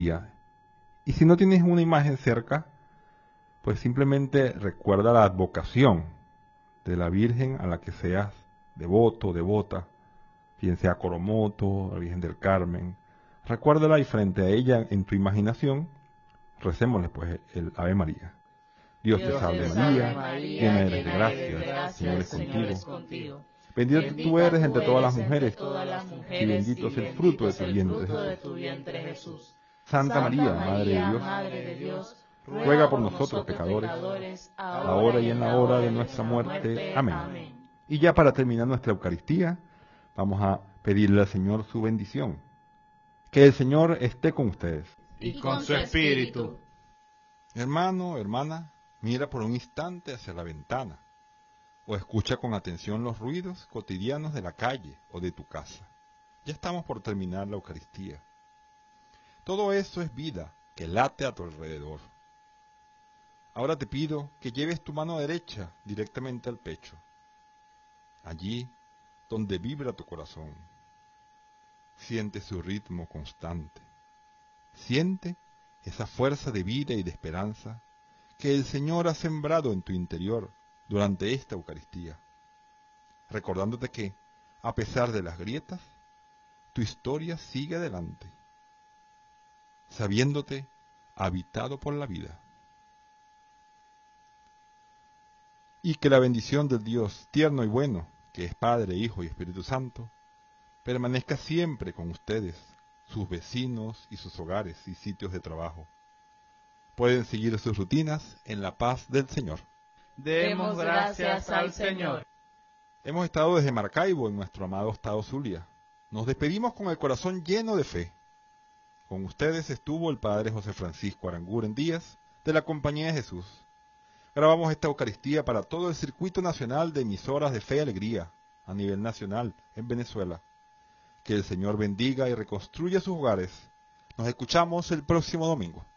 Y si no tienes una imagen cerca, pues simplemente recuerda la advocación de la Virgen a la que seas devoto o devota, bien sea Coromoto, la Virgen del Carmen. Recuérdala y frente a ella en tu imaginación, recémosle pues el Ave María. Dios te salve María, llena eres de gracia, el Señor es contigo. Bendita tú eres entre todas las mujeres, y bendito es el fruto de tu vientre Jesús. Santa María, Madre de Dios, ruega por nosotros pecadores, ahora y en la hora de nuestra muerte. Amén. Y ya para terminar nuestra Eucaristía, vamos a pedirle al Señor su bendición. Que el Señor esté con ustedes. Y con su espíritu. Hermano, hermana, mira por un instante hacia la ventana, o escucha con atención los ruidos cotidianos de la calle o de tu casa. Ya estamos por terminar la Eucaristía. Todo eso es vida que late a tu alrededor. Ahora te pido que lleves tu mano derecha directamente al pecho, allí donde vibra tu corazón. Siente su ritmo constante. Siente esa fuerza de vida y de esperanza que el Señor ha sembrado en tu interior durante esta Eucaristía, recordándote que, a pesar de las grietas, tu historia sigue adelante, sabiéndote habitado por la vida. Y que la bendición del Dios tierno y bueno, que es Padre, Hijo y Espíritu Santo, permanezca siempre con ustedes, sus vecinos y sus hogares y sitios de trabajo. Pueden seguir sus rutinas en la paz del Señor. Demos gracias al Señor. Hemos estado desde Maracaibo, en nuestro amado estado Zulia. Nos despedimos con el corazón lleno de fe. Con ustedes estuvo el Padre José Francisco Aranguren Díaz, de la Compañía de Jesús. Grabamos esta Eucaristía para todo el circuito nacional de emisoras de fe y alegría, a nivel nacional, en Venezuela. Que el Señor bendiga y reconstruya sus hogares. Nos escuchamos el próximo domingo.